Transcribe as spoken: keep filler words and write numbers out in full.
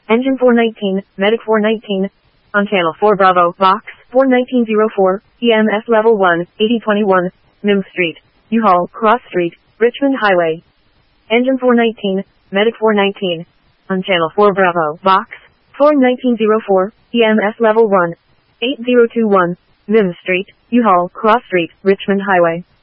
Engine four nineteen, Medic four nineteen. On channel four Bravo, Box four nineteen oh four, E M S Level one, eighty twenty-one, Mims Street, U-Haul, Cross Street, Richmond Highway. Engine four nineteen, Medic four nineteen. On channel four Bravo, Box four nineteen oh four, E M S Level one, eighty twenty-one, Mims Street, U-Haul, Cross Street, Richmond Highway.